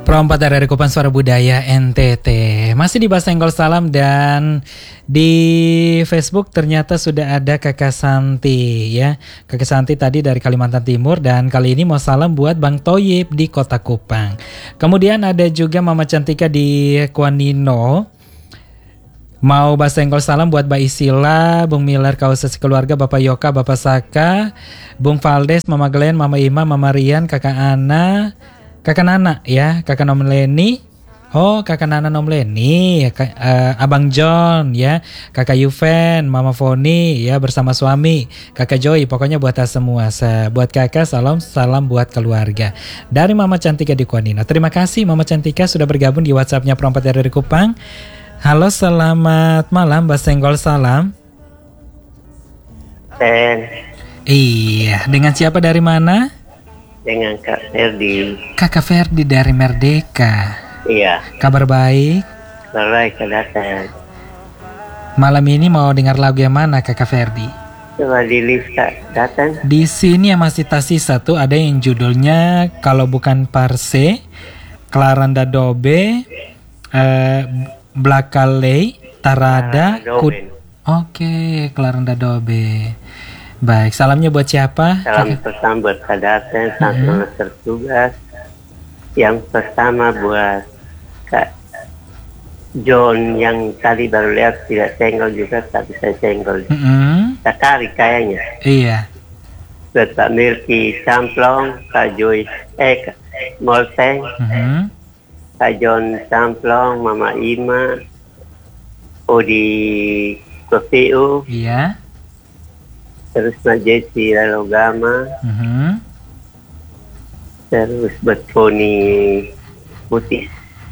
Perompat dari Kupang Suara Budaya NTT. Masih di Bahasa Senggol Salam dan di Facebook ternyata sudah ada Kakak Santi ya. Kakak Santi tadi dari Kalimantan Timur dan kali ini mau salam buat Bang Toyib di Kota Kupang. Kemudian ada juga Mama Cantika di Kuanino. Mau bahasa Senggol salam buat Mbak Isila, Bung Miller, kausasi keluarga, Bapak Yoka, Bapak Saka, Bung Valdes, Mama Glenn, Mama Ima, Mama Rian, Kakak Ana, Kakak Nana ya, Kakak Nom Leni. Oh, Kakak Nana Nom Leni, Abang John ya, Kakak Yuven, Mama Foni ya bersama suami, Kakak Joy, pokoknya buat semua. Buat Kakak salam buat keluarga. Dari Mama Cantika di Kuanino. Terima kasih Mama Cantika sudah bergabung di WhatsApp-nya Perompat dari Kupang. Halo, selamat malam, Bahasa Senggol Salam. Iya, dengan siapa dari mana? Dengan Kak Ferdi. Kakak Ferdi dari Merdeka. Iya. Kabar baik? Baik, datang. Malam ini mau dengar lagu yang mana Kakak Ferdi? Coba di list Kak, datang. Di sini yang masih tersisa tuh ada yang judulnya Kalau Bukan Parse, Claranda Dobe, Blakalei, Tarada, Oke, Claranda Dobe. Baik, salamnya buat siapa? Salam pertama buat Kak Daten, selamat bertugas. Yang pertama buat Kak John yang tadi baru lihat tidak senggol juga, tapi saya senggol. Sekali kayaknya. Iya. Buat Pak Milky Camplong, Kak Joyce, Kak Molteng, Kak John Camplong, Mama Ima, Odi Kopiu. Iya. Terus Mbak Jessy Lalogama, terus buat Foni Putih,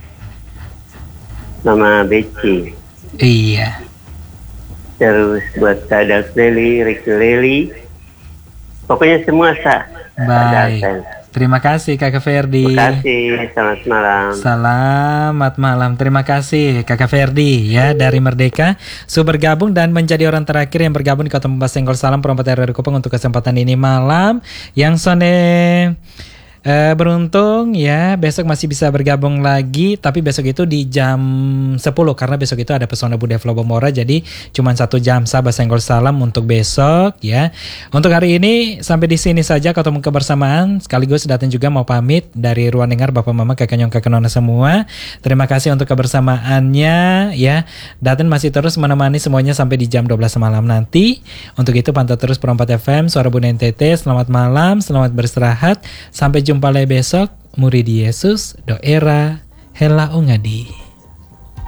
Mama Beci. Iya. Terus buat Kak Dalseli, Ricky Leli, pokoknya semua Baik. Terima kasih Kakak Ferdi. Terima kasih, selamat malam. Selamat malam, terima kasih Kakak Ferdi ya dari Merdeka sudah bergabung dan menjadi orang terakhir yang bergabung di Kota Bahasa Senggol Salam Perompat dari Kupang untuk kesempatan ini malam. Yang Sone beruntung ya besok masih bisa bergabung lagi, tapi besok itu di jam 10 karena besok itu ada Pesona Budaya Flobo Mora, jadi cuma 1 jam Bahasa Senggol Salam untuk besok ya. Untuk hari ini sampai di sini saja ketemu kebersamaan, sekaligus Daten juga mau pamit dari ruang dengar Bapak Mama Kakak Nyong Kakak Nona semua. Terima kasih untuk kebersamaannya ya. Daten masih terus menemani semuanya sampai di jam 12 malam nanti. Untuk itu pantau terus Perompat FM Suara Budaya NTT. Selamat malam, selamat beristirahat. Sampai jumpa lagi besok. Murid Yesus doera hela ungadi.